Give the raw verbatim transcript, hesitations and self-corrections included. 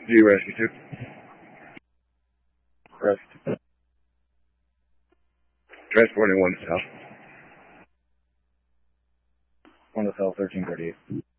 G Rescue two. Rest. Transporting one to south. One to south, thirteen thirty-eight.